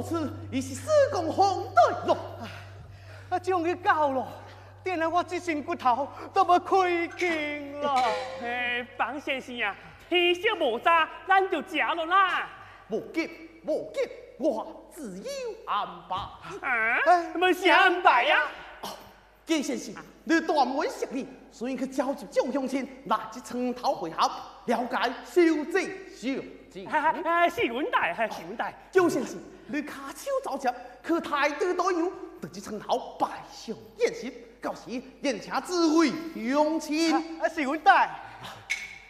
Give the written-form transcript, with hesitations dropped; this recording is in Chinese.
无此已是施公皇对咯。 啊，将佢搞咯，点解我这身骨头都要亏劲了？ 方先生啊，天色无早，咱就食咯啦。 无急，我自有安排。 要啥安排呀？ 纪先生，你断门设立，所以去召集众乡亲来至村头会合，了解小姐小姐。 是阮大，是阮大。 周先生，你卡手招接，去太多多样，到至村头拜上宴席，到时宴请智慧乡亲。 是阮大。